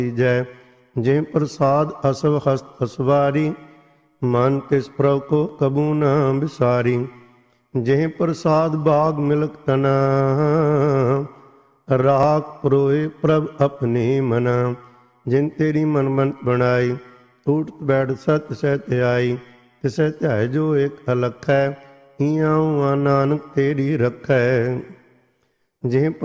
जय। जे प्रसाद असव हस्त असवारी, मन तिस प्रभ को कबू न बिसारी। जे प्रसाद बाग मिलक तना, राख परोए प्रभ अपने मना। जिन तेरी मन मंत बनाई, उठ बैठ सत सहत आई। तिसै ध्याय जो एक अलख है, इयां उआं नानक तेरी रखै। जे